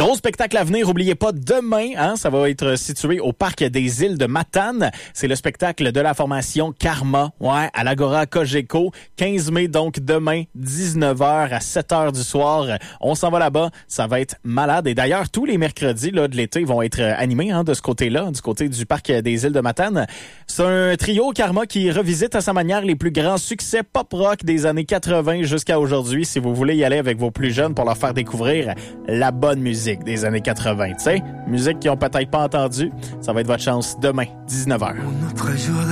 Gros spectacle à venir, oubliez pas, demain, ça va être situé au Parc des Îles de Matane. C'est le spectacle de la formation Karma, à l'Agora Cogeco. 15 mai, donc demain, 19h à 7h du soir. On s'en va là-bas, ça va être malade. Et d'ailleurs, tous les mercredis là, de l'été vont être animés de ce côté-là, du côté du Parc des Îles de Matane. C'est un trio Karma qui revisite à sa manière les plus grands succès pop-rock des années 80 jusqu'à aujourd'hui. Si vous voulez y aller avec vos plus jeunes pour leur faire découvrir la bonne musique des années 80, tu sais, musique qu'ils ont peut-être pas entendue, ça va être votre chance demain, 19h.